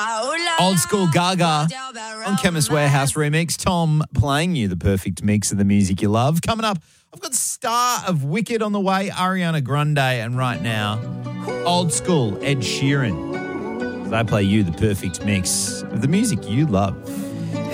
Old School Gaga on Chemist Warehouse remix. Tom playing you the perfect mix of the music you love. Coming up, I've got Star of Wicked on the way, Ariana Grande, and right now, Old School Ed Sheeran. As I play you the perfect mix of the music you love.